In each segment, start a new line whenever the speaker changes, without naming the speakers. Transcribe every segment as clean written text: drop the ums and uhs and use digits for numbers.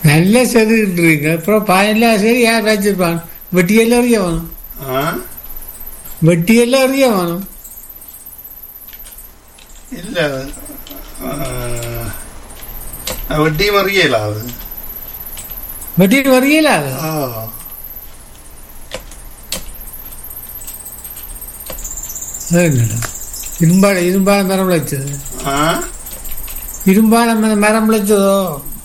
நல்ல செதுக்கிட்டு அப்புறம் பாயெல்லாம் சரி யார் வச்சிருப்பான் வெட்டியெல்லாம் அறிய வேணும் வெட்டியெல்லாம் அறிய வேணும்
இல்ல வட்டி மறியல அது
வெட்டிட்டு வரையில இரும்பால மரம் விளைச்சது இரும்பால மரம் விளைச்சதோ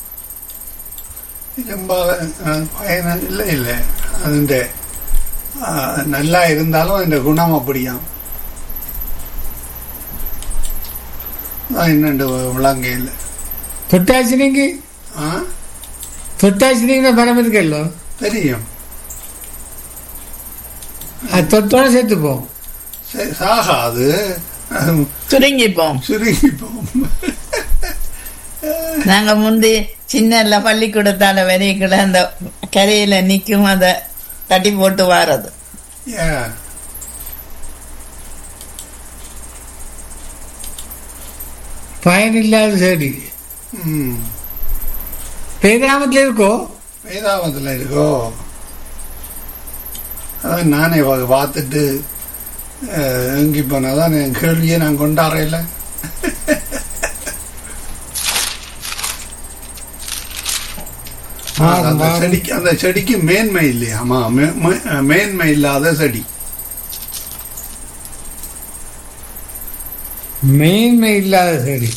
ഇരുമ്പാല பயன் இல்லை இல்லை അതിൻ്റെ நல்லா இருந்தாலும் അതിൻ്റെ ഗുണം அப்படியாம் என்னண்டு விளங்கையில்
தொட்டாச்சினிக்கு மரம் இருக்கல்லோ
தெரியும்
தொட்டோட சேர்த்துப்போம்
சாகாது
சுருங்கிப்போம் நாங்க முந்தி சின்ன பள்ளிக்கூடத்தால வரைக்குள்ள அந்த கரையில நிக்கும் அத தட்டி போட்டு வாரது
பயன் இல்லாத செடி வேதாமத்துல இருக்கோ
அதான் நானே பார்த்துட்டு எங்கி போனாதான் என் கேள்வியை நான் கொண்டாடுறேன்ல அந்த செடிக்கு மேன்மை இல்லையா மேன்மை இல்லாத செடி
மேன்மை இல்லாத செடி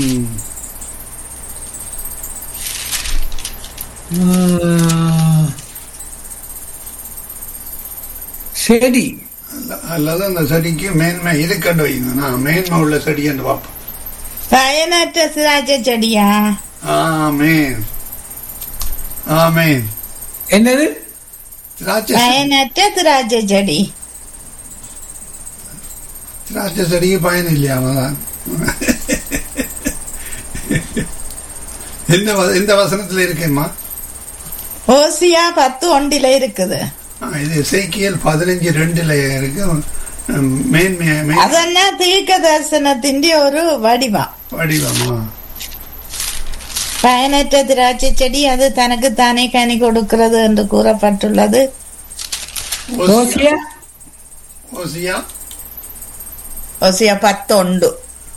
செடி
அல்லது அந்த செடிக்கு மேன்மை இருக்கண்டு வைங்க நான் மேன்மை உள்ள செடி என்று பார்ப்போம்
பயனற்ற திராட்சை செடியா
ஆமேன் ஆமேன்
என்னது
பயனற்ற திராட்சை செடி
திராட்சை செடிக்கு பயன் இல்லையாமதான் எந்த வசனத்துல இருக்கேம்மா
ஓசியா 10:1 இருக்குது
இது எசேக்கியேல் 15:2 இருக்கு
அதென்ன தீர்க்க தரிசனத்தின் ஒரு வடிவமா பயனற்ற திராட்சை செடி அது தனக்கு தானே கனி கொடுக்கிறது என்று கூறப்பட்டுள்ளது
ஓசியா
10:1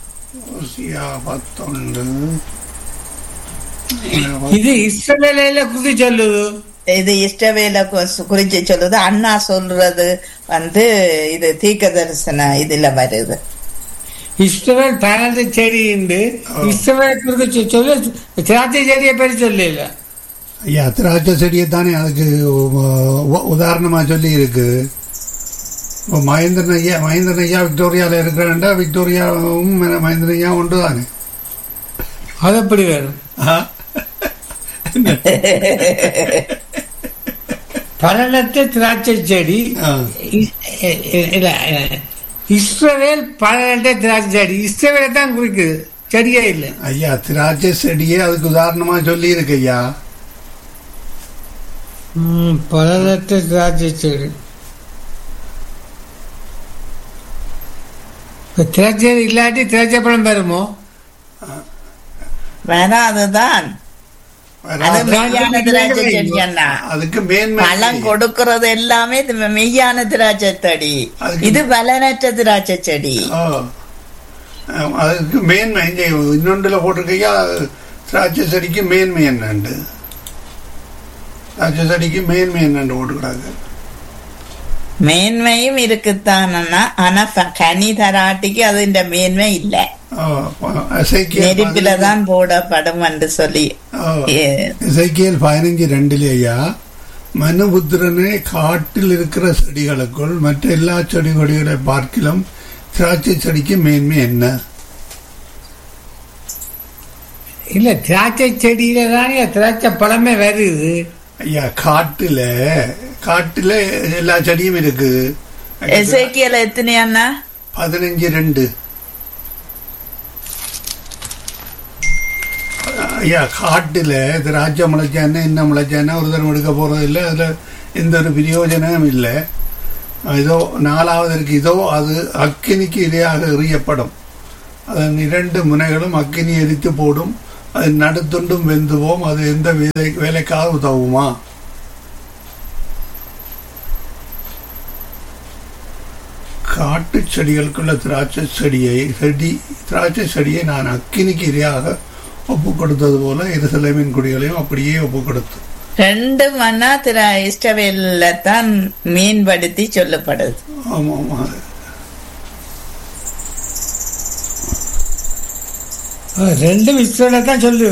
இது இஸ்ரவேல குறிச்சு சொல்லுது
இது இஷ்டவேல குறிச்சு சொல்லுது அண்ணா சொல்றது இது தீர்க்க தரிசன இதுல வருது
இஸ்ரவேல் பயனற்ற செடி உண்டு இஸ்ரவேல் குறிச்சு சொல்லு திராட்சை செடியை பேர் சொல்லல
ஐயா திராட்சை செடியை தானே அதுக்கு உதாரணமா சொல்லி இருக்கு மகேந்திரன் ஐயா விக்டோரியால இருக்கிறாண்டா விக்டோரியாவும் மகேந்திரன் ஐயா ஒன்று தானே
அது எப்படி வேணும் பலனற்ற திராட்சை செடி இஸ்ரவேல் பலனற்ற திராட்சை செடி இஸ்ரவேலை தான் குறிக்குது செடியே இல்லை
ஐயா திராட்சை செடியே அதுக்கு உதாரணமா சொல்லி இருக்கு ஐயா
பலனற்ற திராட்சை செடி திராட்சை இல்லாட்டி திராட்சை பழம் வருமோ
வராதுதான் அதுக்கு பழம் கொடுக்கறது எல்லாமே மெய்யான திராட்சை செடி இது பலனற்ற திராட்சை செடி
அதுக்கு மேன்மை இன்னொன்றுல போட்டிருக்கையா திராட்சை செடிக்கு மேன்மை என்னண்டு திராட்சை செடிக்கு மேன்மை என்னண்டு போட்டுக்கிறாங்க
மேன்மையும் இருக்குத்தான் ஆனா கனி தராட்டிக்கு அது இந்த மேன்மை இல்ல நெருப்பிலதான் போடப்படும் என்று சொல்லி
எசேக்கியேல் 15:2 மனுபுத்திரனே காட்டில் இருக்கிற செடிகளுக்குள் மற்ற எல்லா செடிகளை பார்க்கிலும் திராட்சை செடிக்கு மேன்மை என்ன
இல்ல திராட்சை செடியில தானே திராட்சை பழமே வருது
ஐயா காட்டுல எல்லா செடியும் இருக்கு
எசேக்கியேல் எத்தனை அண்ணா
15:2 ஐயா காட்டுல திராட்சை முளைச்சானே என்ன முளைச்சானே ஒரு தரம் எடுக்க போறது இல்லை அதுல எந்த ஒரு பிரயோஜனமும் இல்லை இதோ 4வது இருக்கு இதோ அது அக்கினிக்கு இரையாக எறியப்படும் அதன் 2 முனைகளும் அக்கினி எரித்து போடும் அது நடுத்துண்டும் வெந்துவோம், அது எந்த வேலைக்காக உதவுமா? காட்டு செடிகளுக்குள்ள திராட்சை செடியை நான் அக்கினிக்கு இரையாக ஒப்பு கொடுத்தது போல எருசலேமின் குடிகளையும் அப்படியே ஒப்பு கொடுத்து.
2 மன்னா இஸ்ரவேல்ல தான் மீன்படுத்தி சொல்லப்படுது.
ஆமா,
ரெண்டும் இஸ்ரவேலை தான் சொல்லு.